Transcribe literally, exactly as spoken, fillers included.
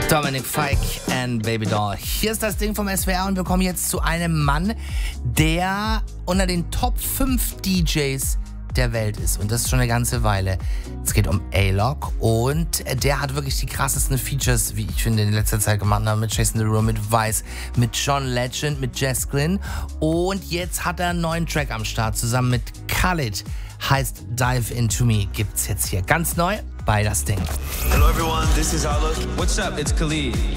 Dominic Fike and Baby Doll. Hier ist das Ding vom S W R und wir kommen jetzt zu einem Mann, der unter den Top fünf D Js der Welt ist. Und das ist schon eine ganze Weile. Es geht um A-Lock und der hat wirklich die krassesten Features, wie ich finde, in letzter Zeit gemacht haben. Mit Jason Derulo, mit Vice, mit John Legend, mit Jess Glynn. Und jetzt hat er einen neuen Track am Start zusammen mit Khalid. Heißt Dive Into Me. Gibt's jetzt hier ganz neu bei Das Ding. Hello everyone, this is Alok. What's up? It's Khalid.